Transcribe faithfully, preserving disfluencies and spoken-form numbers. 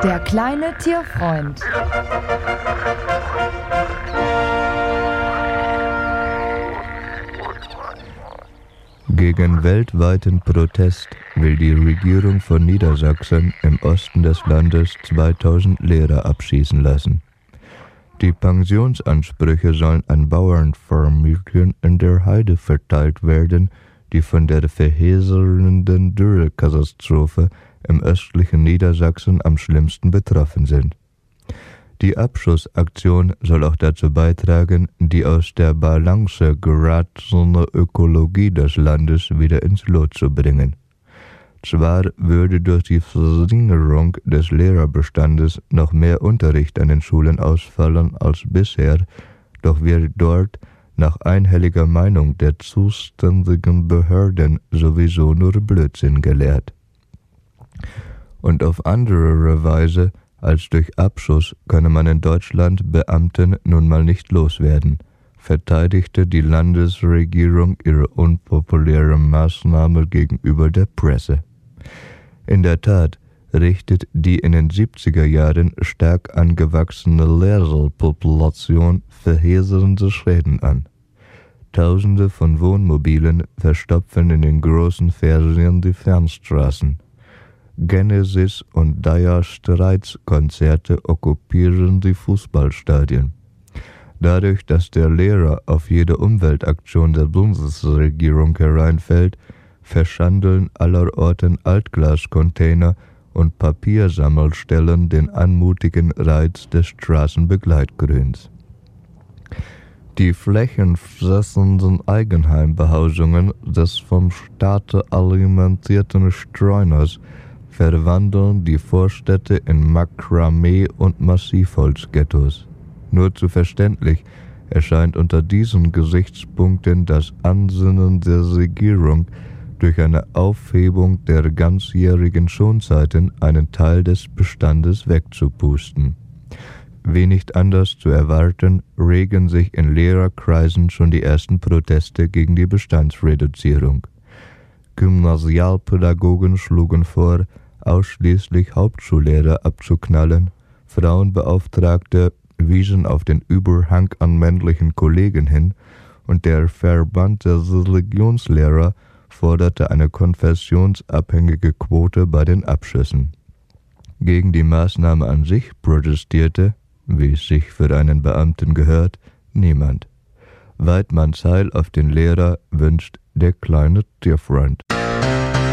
Der kleine Tierfreund. Gegen weltweiten Protest will die Regierung von Niedersachsen im Osten des Landes zweitausend Lehrer abschießen lassen. Die Pensionsansprüche sollen an Bauernfamilien in der Heide verteilt werden, die von der verheerenden Dürrekatastrophe im östlichen Niedersachsen am schlimmsten betroffen sind. Die Abschussaktion soll auch dazu beitragen, die aus der Balance geratene Ökologie des Landes wieder ins Lot zu bringen. Zwar würde durch die Verringerung des Lehrerbestandes noch mehr Unterricht an den Schulen ausfallen als bisher, doch wird dort nach einhelliger Meinung der zuständigen Behörden sowieso nur Blödsinn gelehrt. Und auf andere Weise als durch Abschuss könne man in Deutschland Beamten nun mal nicht loswerden, verteidigte die Landesregierung ihre unpopuläre Maßnahme gegenüber der Presse. In der Tat richtet die in den siebziger Jahren stark angewachsene Lehrerpopulation verheerende Schäden an. Tausende von Wohnmobilen verstopfen in den großen Ferien die Fernstraßen. Genesis- und Dire Straits-Konzerte okkupieren die Fußballstadien. Dadurch, dass der Lehrer auf jede Umweltaktion der Bundesregierung hereinfällt, verschandeln allerorten Altglascontainer und Papiersammelstellen den anmutigen Reiz des Straßenbegleitgrüns. Die flächenfressenden Eigenheimbehausungen des vom Staate alimentierten Streuners verwandeln die Vorstädte in Makramee- und Massivholzghettos. Nur zu verständlich erscheint unter diesen Gesichtspunkten das Ansinnen der Regierung, durch eine Aufhebung der ganzjährigen Schonzeiten einen Teil des Bestandes wegzupusten. Wie nicht anders zu erwarten, regen sich in Lehrerkreisen schon die ersten Proteste gegen die Bestandsreduzierung. Gymnasialpädagogen schlugen vor, ausschließlich Hauptschullehrer abzuknallen, Frauenbeauftragte wiesen auf den Überhang an männlichen Kollegen hin und der Verband der Religionslehrer forderte eine konfessionsabhängige Quote bei den Abschüssen. Gegen die Maßnahme an sich protestierte, wie es sich für einen Beamten gehört, niemand. Weidmanns Heil auf den Lehrer wünscht der kleine Tierfreund.